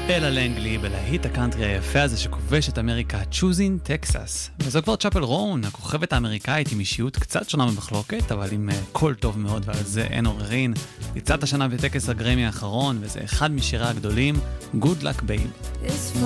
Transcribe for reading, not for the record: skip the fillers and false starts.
אלה לנגלי בלהיט הקאנטרי היפה הזה שכובש את אמריקה, Choosing Texas. וזו כבר צ'אפל רון, הכוכבת האמריקאית עם אישיות קצת שונה ממחלוקת, אבל עם קול טוב מאוד, ועל זה אין עוררין. יצאת השנה בטקס הגרמי האחרון, וזה אחד משירה הגדולים, Good Luck Babe.